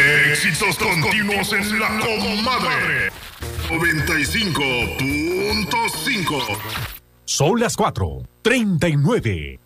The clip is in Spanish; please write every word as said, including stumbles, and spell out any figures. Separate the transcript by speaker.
Speaker 1: Éxitos continuos en la comadre. noventa y cinco punto cinco.
Speaker 2: Son las cuatro, treinta y nueve.